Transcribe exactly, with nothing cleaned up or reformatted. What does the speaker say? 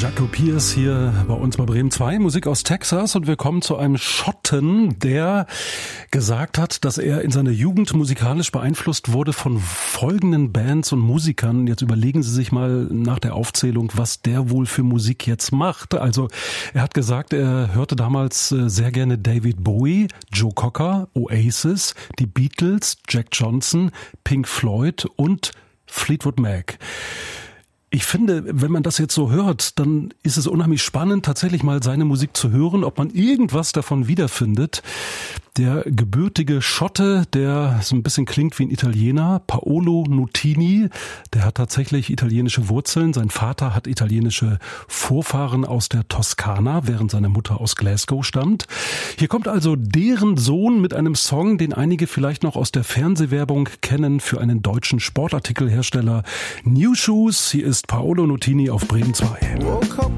Jaco Pierce hier bei uns bei Bremen zwei, Musik aus Texas, und wir kommen zu einem Schotten, der gesagt hat, dass er in seiner Jugend musikalisch beeinflusst wurde von folgenden Bands und Musikern. Jetzt überlegen Sie sich mal nach der Aufzählung, was der wohl für Musik jetzt macht. Also er hat gesagt, er hörte damals sehr gerne David Bowie, Joe Cocker, Oasis, die Beatles, Jack Johnson, Pink Floyd und Fleetwood Mac. Ich finde, wenn man das jetzt so hört, dann ist es unheimlich spannend, tatsächlich mal seine Musik zu hören, ob man irgendwas davon wiederfindet. Der gebürtige Schotte, der so ein bisschen klingt wie ein Italiener, Paolo Nutini, der hat tatsächlich italienische Wurzeln. Sein Vater hat italienische Vorfahren aus der Toskana, während seine Mutter aus Glasgow stammt. Hier kommt also deren Sohn mit einem Song, den einige vielleicht noch aus der Fernsehwerbung kennen, für einen deutschen Sportartikelhersteller New Shoes. Hier ist Paolo Nutini auf Bremen zwei.